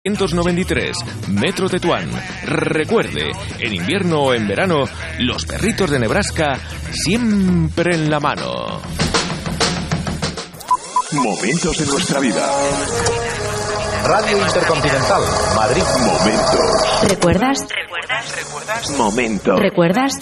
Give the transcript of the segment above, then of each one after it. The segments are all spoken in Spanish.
1993, Metro Tetuán. Recuerde, en invierno o en verano, los perritos de Nebraska siempre en la mano. Momentos de nuestra vida. Radio Intercontinental, Madrid. Momentos. ¿Recuerdas? Momentos. ¿Recuerdas?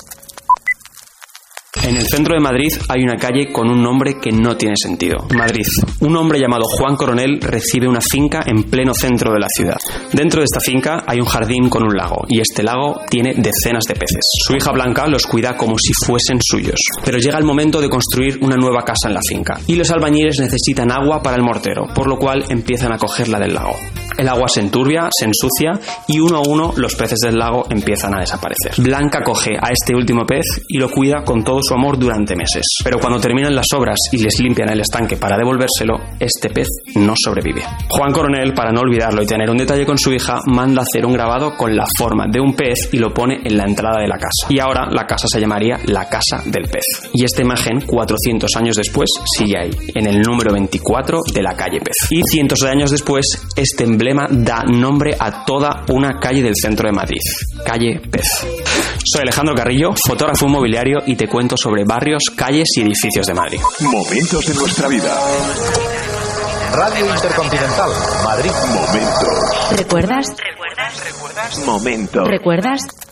En el centro de Madrid hay una calle con un nombre que no tiene sentido. Madrid. Un hombre llamado Juan Coronel recibe una finca en pleno centro de la ciudad. Dentro de esta finca hay un jardín con un lago, y este lago tiene decenas de peces. Su hija Blanca los cuida como si fuesen suyos. Pero llega el momento de construir una nueva casa en la finca, y los albañiles necesitan agua para el mortero, por lo cual empiezan a cogerla del lago. El agua se enturbia, se ensucia, y uno a uno los peces del lago empiezan a desaparecer. Blanca coge a este último pez y lo cuida con todo su amor durante meses. Pero cuando terminan las obras y les limpian el estanque para devolvérselo, este pez no sobrevive. Juan Coronel, para no olvidarlo y tener un detalle con su hija, manda hacer un grabado con la forma de un pez y lo pone en la entrada de la casa. Y ahora la casa se llamaría la Casa del Pez. Y esta imagen, 400 años después, sigue ahí, en el número 24 de la calle Pez. Y cientos de años después, este emblema da nombre a toda una calle del centro de Madrid, calle Pez. Soy Alejandro Carrillo, fotógrafo inmobiliario, y te cuento sobre barrios, calles y edificios de Madrid. Momentos de nuestra vida. Radio Intercontinental, Madrid. Momentos. ¿Recuerdas? Momentos. ¿Recuerdas?